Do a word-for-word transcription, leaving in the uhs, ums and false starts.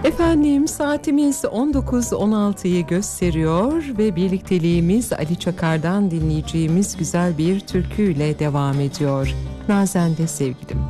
Efendim, saatimiz on dokuz on altıyı gösteriyor ve birlikteliğimiz Ali Çakar'dan dinleyeceğimiz güzel bir türküyle devam ediyor. Nazende sevgilim.